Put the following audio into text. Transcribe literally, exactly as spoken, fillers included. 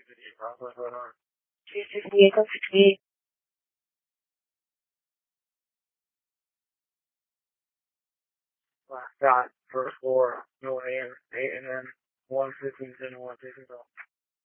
two sixty-eight, one sixty-eight. Last dot, first floor, no A M, eight and then one fifteen, one fifteen.